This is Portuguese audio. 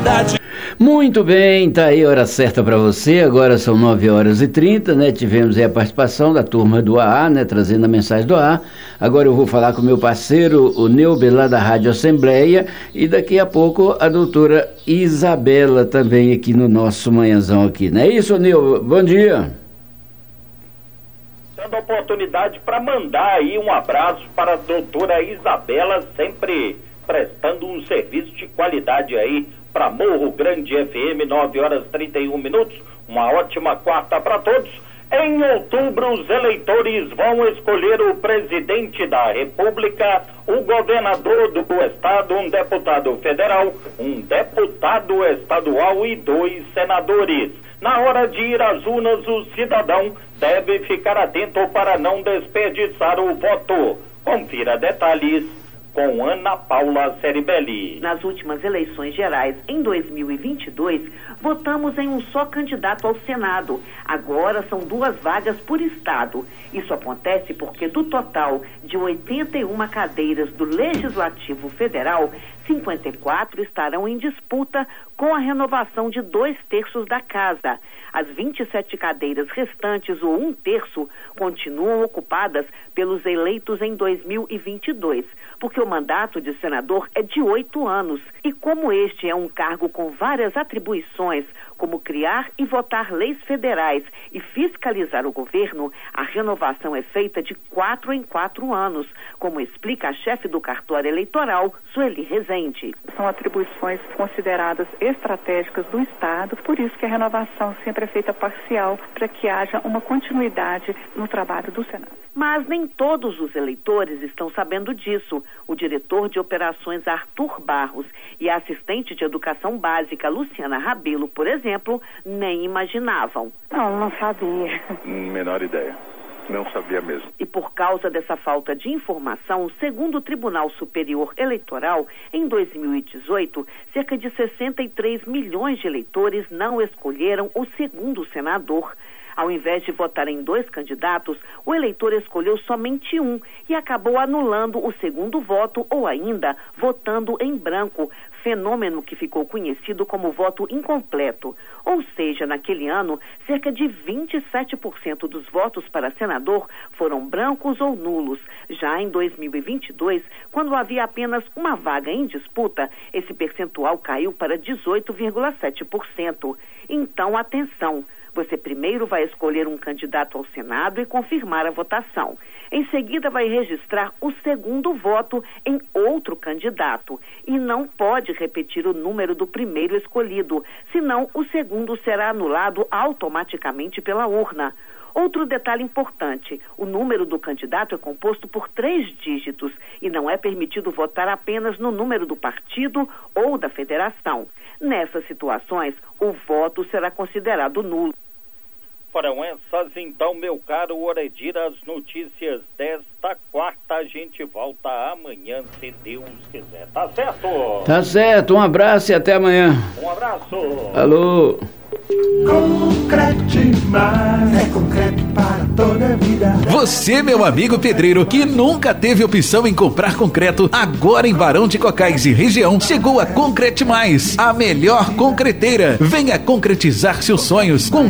oportunidade. Muito bem, tá aí a hora certa para você. Agora são 9h30, né? Tivemos aí a participação da turma do AA, né? Trazendo a mensagem do AA. Agora eu vou falar com o meu parceiro, o Neuber, lá da Rádio Assembleia, e daqui a pouco a doutora Isabela também aqui no nosso manhãzão aqui. Não é isso, Neuber? Bom dia. Dando a oportunidade para mandar aí um abraço para a doutora Isabela, sempre prestando um serviço de qualidade aí para Morro Grande FM, 9h31. Uma ótima quarta para todos. Em outubro, os eleitores vão escolher o presidente da República, o governador do estado, um deputado federal, um deputado estadual e 2 senadores. Na hora de ir às urnas, o cidadão deve ficar atento para não desperdiçar o voto. Confira detalhes com Ana Paula Ceribelli. Nas últimas eleições gerais, em 2022, votamos em um só candidato ao Senado. Agora são 2 vagas por estado. Isso acontece porque do total de 81 cadeiras do Legislativo Federal, 54 estarão em disputa com a renovação de 2/3 da casa. As 27 cadeiras restantes, ou 1/3, continuam ocupadas pelos eleitos em 2022, porque o mandato de senador é de 8 anos. E como este é um cargo com várias atribuições, como criar e votar leis federais e fiscalizar o governo, a renovação é feita de 4 em 4 anos, como explica a chefe do cartório eleitoral, Sueli Rezende. São atribuições consideradas estratégicas do Estado, por isso que a renovação sempre é feita parcial, para que haja uma continuidade no trabalho do Senado. Mas nem todos os eleitores estão sabendo disso. O diretor de operações Arthur Barros e a assistente de educação básica Luciana Rabelo, por exemplo, nem imaginavam. Não sabia. Menor ideia. Não sabia mesmo. E por causa dessa falta de informação, segundo o Tribunal Superior Eleitoral, em 2018, cerca de 63 milhões de eleitores não escolheram o segundo senador. Ao invés de votar em 2 candidatos, o eleitor escolheu somente um e acabou anulando o segundo voto ou ainda votando em branco, fenômeno que ficou conhecido como voto incompleto. Ou seja, naquele ano, cerca de 27% dos votos para senador foram brancos ou nulos. Já em 2022, quando havia apenas uma vaga em disputa, esse percentual caiu para 18,7%. Então, atenção! Você primeiro vai escolher um candidato ao Senado e confirmar a votação. Em seguida, vai registrar o segundo voto em outro candidato. E não pode repetir o número do primeiro escolhido, senão o segundo será anulado automaticamente pela urna. Outro detalhe importante, o número do candidato é composto por 3 dígitos e não é permitido votar apenas no número do partido ou da federação. Nessas situações, o voto será considerado nulo. Foram essas, então, meu caro Oredir, as notícias desta quarta. A gente volta amanhã, se Deus quiser. Tá certo? Tá certo, um abraço e até amanhã. Um abraço. Alô. Concrete Mais é concreto para toda a vida. Você, meu amigo pedreiro, que nunca teve opção em comprar concreto, agora em Barão de Cocais e região, chegou a Concrete Mais, a melhor concreteira. Venha concretizar seus sonhos com